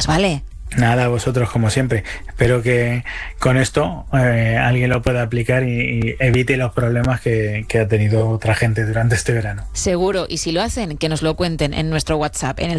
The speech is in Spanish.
gracias, ¿vale? Nada, vosotros como siempre. Espero que con esto alguien lo pueda aplicar y evite los problemas que ha tenido otra gente durante este verano. Seguro, y si lo hacen, que nos lo cuenten en nuestro WhatsApp, en el